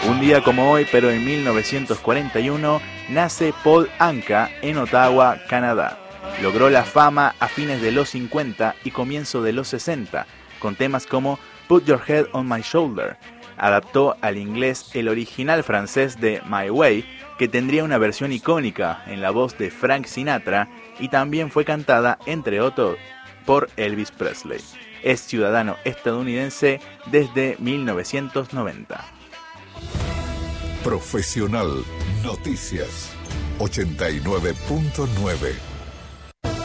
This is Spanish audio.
Un día como hoy, pero en 1941, nace Paul Anka en Ottawa, Canadá. Logró la fama a fines de los 50 y comienzo de los 60, con temas como Put Your Head on My Shoulder. Adaptó al inglés el original francés de My Way, que tendría una versión icónica en la voz de Frank Sinatra y también fue cantada, entre otros, por Elvis Presley. Es ciudadano estadounidense desde 1990. Profesional Noticias 89.9